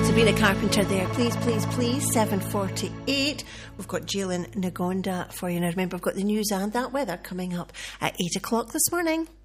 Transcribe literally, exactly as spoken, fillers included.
Sabrina Carpenter there. Please, please, please. seven forty-eight. We've got Jalen Nagonda for you. Now remember, we've got the news and that weather coming up at eight o'clock this morning.